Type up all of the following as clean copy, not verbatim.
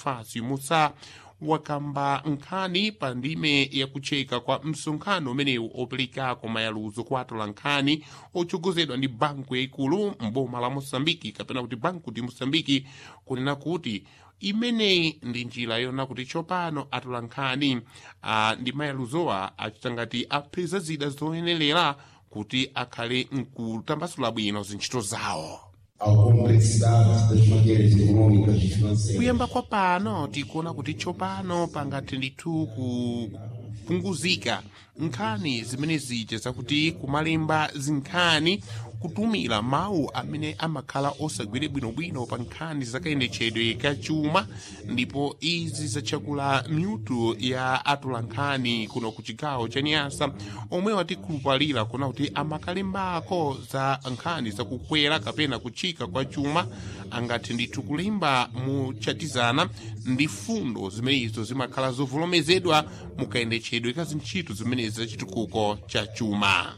Bonifácio Musa wakamba nkhani pa ndime yakucheka kwa msonkhano umenewu operekako mayaluzo kwa atolankhani ochogozedwa ndi banku yaikulu mboma la Moçambike kapena kuti banku di Moçambike kunena kuti imeneyi ndi njira yona kuti tsopano atolankhani ndi mayaluzowa achitangati apeza zida zoyenelera kuti akhale nkutambasula bwino zintchito zawo. Kuyamba kwa pano tikuona kuti tsopano pangathe ndithu kupunguzika nkhani zimene zija zakuti kumalemba zinkhani kutumira mawu amene amakhala osagwire bwinobwino pa nkhani zakayendetsedwe kachuma ndipo izi zatchakula miutu ya atolankhani kuno ku chigawo cha Niassa omwe watikhulupalira kuna kuti amakalembako za nkhani zakukwera kapena kuchika kwa chuma angathe ndithu kulemba muchatizana ndi fundo zimenezo zimakhala zovolomezedwa mukayendetsedwe ka zintchito zimenezi zachitukuko cha chuma.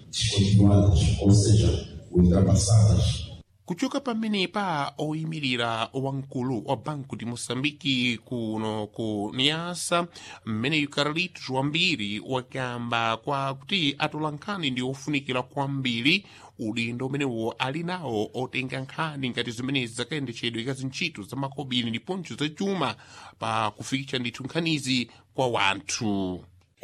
Kuchoka pamenepa oyimirira wamkulu wa banku di Moçambike kuno ku Niassa mmene Carlitos wambiri wakamba kwa kuti atolankhani ndi ofunikira kwambiri udindo umenewo ali nawo otenga nkhani ngati zimenezi zakayendetsedwe ka zintchito za makobiri ndiponso za chuma pa kufikitsa ndithu nkhanizi kwa wanthu.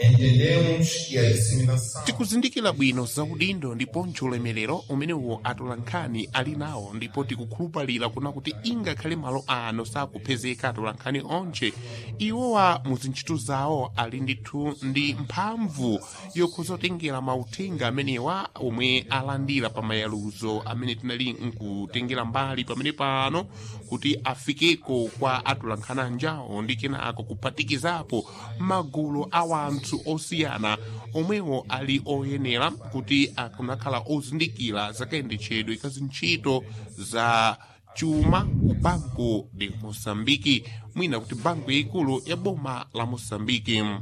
Tikuzindikira bwino za udindo ndiponso ulemerero umenewo atolankhani ali nawo ndipo tikukhulupalira kuna kuti ingakhale malo ano sakupezeka atolankhani onse iwowa mu zintchito zawo ali ndithu ndi mphamvu yokhozotengera mauthenga amenewa omwe alandira pa mayaluzo amene tinali nkutengera mbali pamene pano kuti afikeko kwa atolankhani anjawo ndi kenako kuphatikizapo magulu a wanthu osiyana omwewo ali oyenera kuti akunakhala ozindikira zakayendetsedwe ka zintchito za chuma ku banku de Moçambike mwina kuti banku yaikulu ya boma la Moçambike.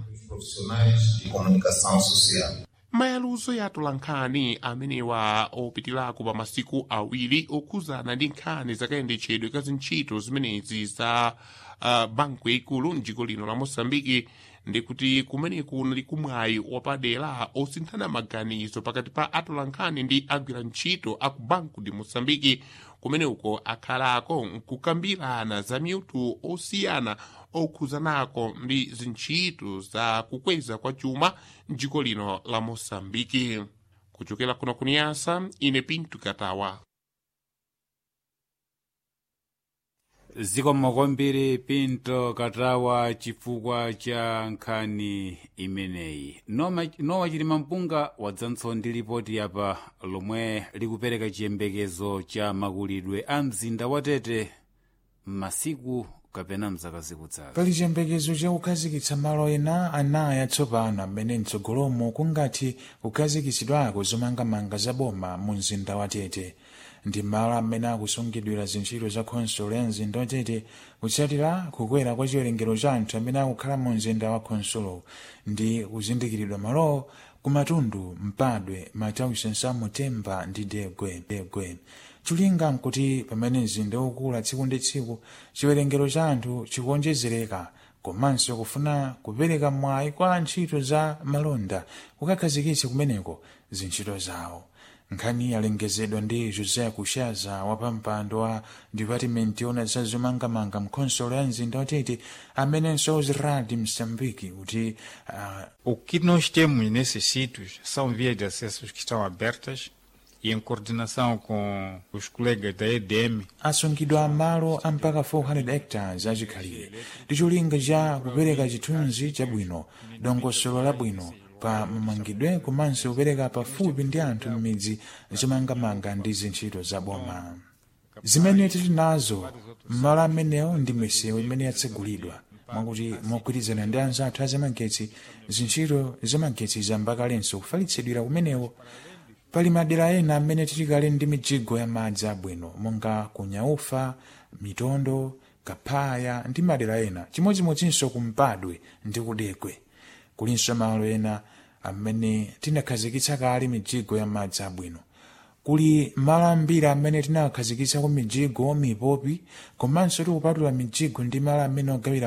Mayaluzo ya atolankhani amenewa opitirako pa masiku awiri okuzana ndi nkhani zakayendetsedwe ka zintchito zimenezi za banku yaikulu mdziko lino la Moçambike ndikuti kumeneku ndi kumwayi wapadera osinthana maganizo pakati pa atolankhani ndi agwira ntchito aku banku di Moçambike kumeneko akhalako nkukambirana za miutu osiyana okhuzanako ndi zintchito za kukweza kwa chuma mdziko lino la Moçambike. Kuchokera kuno ku Niassa, ine Pinto Katawa. Zikomo kwambiri Pinto Katawa chifukwa cha nkhani imeneyi. Nowa Chilima Mpunga wadzanso ndi lipoti yapa lomwe likupereka chiyembekezo cha makulidwe a mzinda wa Tete m'masiku kapena mzaka zikutsala. Pali chiyembekezo cha kukhazikitsa malo ena anayi atsopano amene mtsogolomo kungati kukhazikitsidwako zomangamanga za boma mu mzinda wa Tete. Ndi malo amene akusungidwira zintchito za khonsolo ya mzinda wa Tete kutsatira kukwera kwa chiwerengero cha anthu amene akukhala mu mzinda wa khonsolo ndi kuzindikiridwa malo kumatundu Mpadwe, Matausensa, Mutemba ndi Degwe. Chulinga nkuti pamene mzinda ukula tsiku ndi tsiku chiwerengero cha anthu chikuonjezereka komanso kufuna kupereka mwayi kwa antchito za malonda kukakhazikitsa kumeneko zintchito zawo. Nkhani yalengezedwa ndi José Kushaza wapampando wa Department yona za zomangamanga mkhonsolo ya mzinda wa Tete amenenso uziradi Moçambique kuti o que nós temos nesses sítios são vias de acesso que estão abertas e em coordenação com os colegas da EDM. Asungidwa malo ampaka 400 hectares achikhalire ndi cholinga cha kupereka chithunzi chabwino dongosolo labwino pa mamangidwe komanso kupereka pafupi ndi anthu m'midzi zomangamanga ndi zintchito za boma. Zimene tili nazo m'malo amenewo ndi misewu imene yatsegulidwa mwakuti mogwirizana ndi anzathu azamagetsi zintchito zamagetsi zambakalenso kufalitsidwira kumenewo. Pali madera ena amene tili kale ndi mijigo ya madzi abwino monga Kunyaufa, Mitondo, Kaphaya ndi madera ena chimodzimodzinso kumpadwe ndi kudegwe. Kulinso malo ena amene tinakhazikitsa kale mijigo ya madzi abwino. Kuli malo ambiri amene tinakhazikitsa ku mijigo mipopi komanso tikupatula mijigo ndi malo amene ogawira